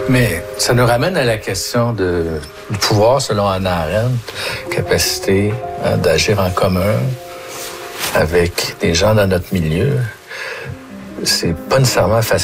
Mais ça nous ramène à la question du pouvoir selon Hannah Arendt, capacité d'agir en commun avec des gens dans notre milieu. C'est pas nécessairement facile.